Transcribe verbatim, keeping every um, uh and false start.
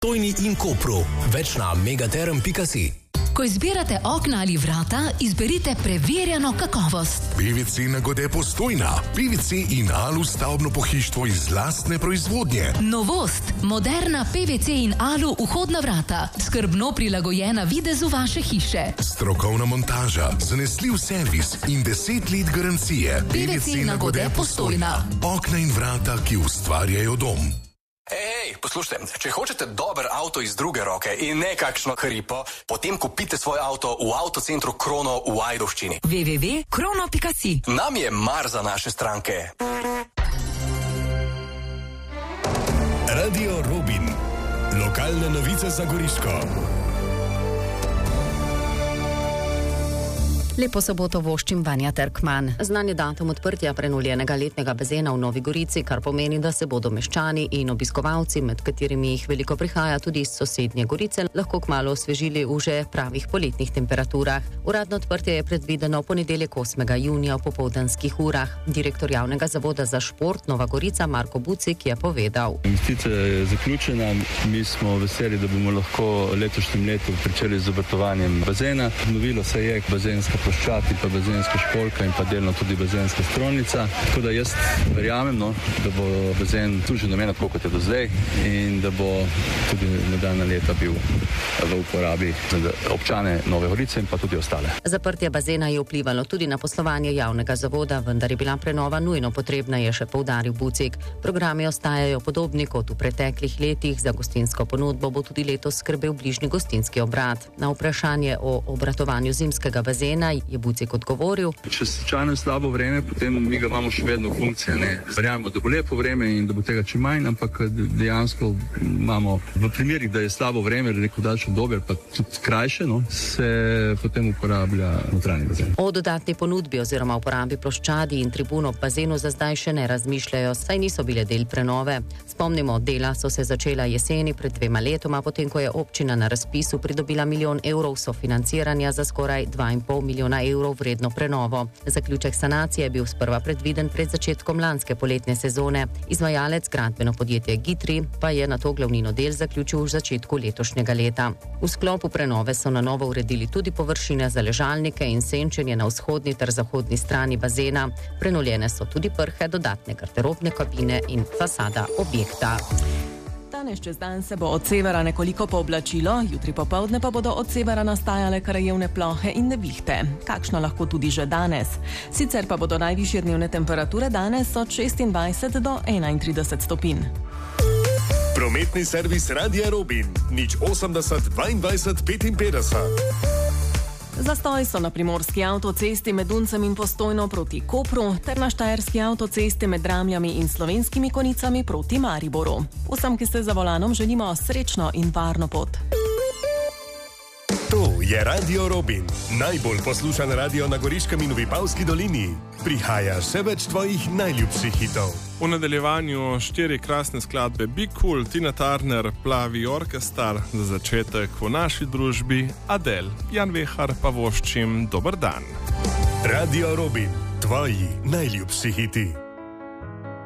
Postojni in Kopru. Več na megaterm pika si. Ko izbirate okna ali vrata, izberite preverjeno kakovost. P V C Nagode Postojna. P V C in alu stavbno pohištvo iz lastne proizvodnje. Novost. Moderna P V C in alu vhodna vrata. Skrbno prilagojena videzu vaše hiše. Strokovna montaža, zanesljiv servis in deset let garancije. P V C Nagode Postojna. Okna in vrata, ki ustvarjajo dom. Ej, poslušajte, če hočete dober avto iz druge roke in ne kakšno hripo, potem kupite svoj avto v avtocentru Krono v Ajdovščini. w w w pika krono pika si. Nam je mar za naše stranke. Radio Robin. Lokalne novice za Goriško. Lepo soboto voščim Vanja Terkman. Znan je datum odprtja prenovljenega letnega bazena v Novi Gorici, kar pomeni, da se bodo meščani in obiskovalci, med katerimi jih veliko prihaja tudi iz sosednje Gorice, lahko kmalu osvežili v že pravih poletnih temperaturah. Uradno odprtje je predvideno v ponedeljek osmega junija v popoldanskih urah. Direktor javnega zavoda za šport Nova Gorica Marko Bucik je povedal. Investicija je zaključena, mi smo veseli, da bomo lahko letošnjem letu pričeli z obratovanjem bazena. Obnovilo se je bazenska ploščati, pa bazenska školjka in pa delno tudi bazenska strojnica. Tako da jaz verjamem, no, da bo bazen služil namena tako, kot je do zdaj in da bo tudi nadaljnja leta bil v uporabi za občane Nove Gorice in pa tudi ostale. Zaprtje bazena je vplivalo tudi na poslovanje javnega zavoda, vendar je bila prenova nujno potrebna, je še poudaril Bucik. Programi ostajajo podobni kot v preteklih letih. Za gostinsko ponudbo bo tudi letos skrbel bližnji gostinski obrat. Na vprašanje o obratovanju zimskega bazena je Bucik odgovoril. Če se čane slabo vreme, potem mi ga imamo še vedno funkcije. Ne? Verjamemo, da bo lepo vreme in da bo tega čim manj, ampak dejansko imamo v primerih, da je slabo vreme, neko daljše obdobje, pa tudi krajše, no, se potem uporablja notranji bazen. O dodatni ponudbi oziroma uporabi ploščadi in tribun ob bazenu za zdaj še ne razmišljajo, saj niso bile del prenove. Spomnimo, dela so se začela jeseni pred dvema letoma, potem ko je občina na razpisu pridobila milijon evrov sofinanciranja za skoraj dva in pol milijona evrov vredno prenovo. Zaključek sanacije je bil sprva predviden pred začetkom lanske poletne sezone. Izvajalec, gradbeno podjetje Gitri, pa je nato glavnino del zaključil v začetku letošnjega leta. V sklopu prenove so na novo uredili tudi površine za ležalnike in senčenje na vzhodni ter zahodni strani bazena. Prenovljene so tudi prhe, dodatne garderobne kabine in fasada objekta. Danes čez dan se bo od severa nekoliko pooblačilo, jutri popoldne pa bodo od severa nastajale krajevne plohe in nevihte. Kakšno lahko tudi že danes. Sicer pa bodo najvišje dnevne temperature danes od šestindvajset do enaintrideset stopinj. Prometni servis Radia Robin. nič osemdeset dvaindvajset petinpetdeset. Zastoj so na primorski avtocesti med Duncem in Postojno proti Kopru ter na štajerski avtocesti med Dramljami in Slovenskimi Konicami proti Mariboru. Vsem, ki ste za volanom, želimo srečno in varno pot. To je Radio Robin, najbolj poslušan radio na Goriškem in v Vipavski dolini. Prihaja še več tvojih najljubših hitov. V nadaljevanju štiri krasne skladbe Be Cool, Tina Turner, Plavi orkestar, za začetek v naši družbi Adele. Jan Vehar pa voščim dober dan. Radio Robin, tvoji najljubši hiti.